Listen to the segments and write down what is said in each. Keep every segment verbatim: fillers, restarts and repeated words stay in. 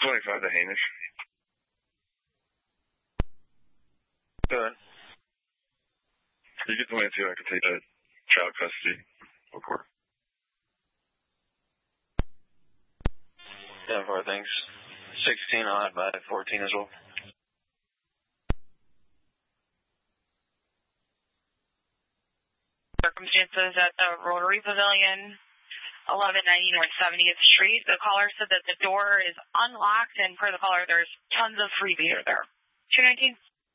twenty-five to Hamish. Good. You get the way too, I can take that child custody. Of course. ten four, thanks. sixteen, I'll add by fourteen as well. Circumstances at the Rotary Pavilion, eleven ninety North seventieth Street. The caller said that the door is unlocked, and per the caller, there's tons of free beer there. two nineteen?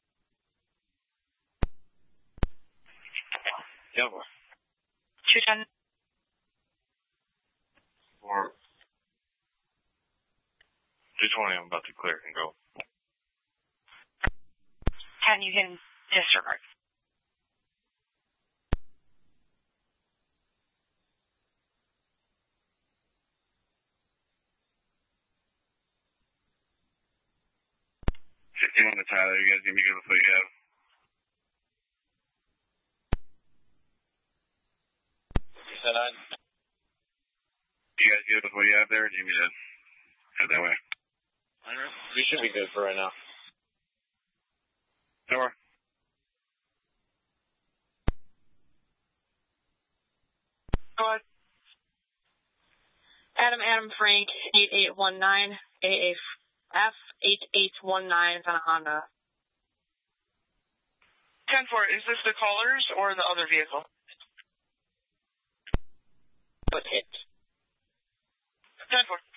Yeah, boy. two ten? Or two twenty, I'm about to clear and go. ten, you can disregard. fifteen on the Tyler, you guys need me to go with what you have? ten nine. You guys good with what you have there, or do you need me to head that way? We should be good for right now. Door. Go ahead. Adam, Adam, Frank, eight eight one nine, A A F eight eight one nine, it's on a Honda. ten four, is this the callers or the other vehicle? What hit? ten four.